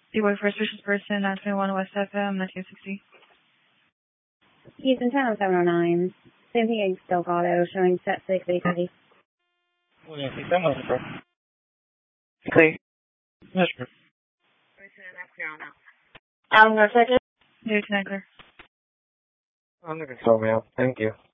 D-Boy for suspicious person, 921 West FM, 1960. He's in town 709. Same thing in Delgado, showing set 6, 830. Well, yeah, he's done bro. Clear. Yes, bro. Alan, go check it. Yeah, clear. I'm looking so, man. Thank you.